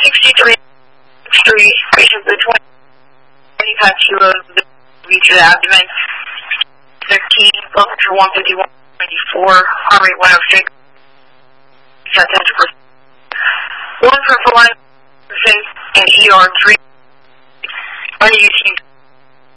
63, patients with 20, had two of the reach abdomen, 13, blood pressure 151, 94, heart rate 106, temperature 1 for full and ER 3.